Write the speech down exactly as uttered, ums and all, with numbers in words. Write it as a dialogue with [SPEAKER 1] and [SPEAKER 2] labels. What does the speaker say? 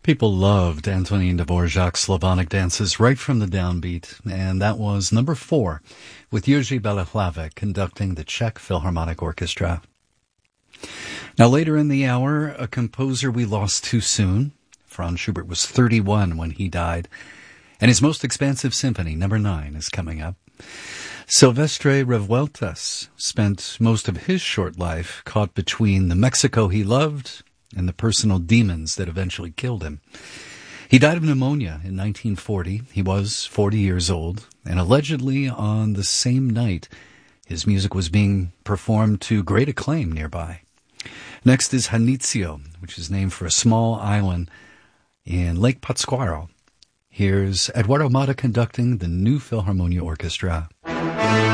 [SPEAKER 1] People loved Antonin Dvorak's Slavonic dances right from the downbeat, and that was number four, with Jiří Bělohlávek conducting the Czech Philharmonic Orchestra. Now, later in the hour, a composer we lost too soon. Franz Schubert was thirty-one when he died, and his most expansive symphony, number nine, is coming up. Silvestre Revueltas spent most of his short life caught between the Mexico he loved and the personal demons that eventually killed him. He died of pneumonia in nineteen forty. He was forty years old, and allegedly on the same night, his music was being performed to great acclaim nearby. Next is Janitzio, which is named for a small island in Lake Pátzcuaro. Here's Eduardo Mata conducting the New Philharmonia Orchestra.